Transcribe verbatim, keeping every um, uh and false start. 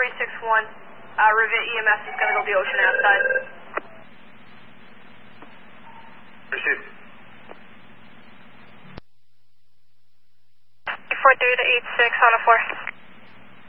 three six one, uh, Rivet E M S is going to go the ocean outside. Received. four three to eight six on a four.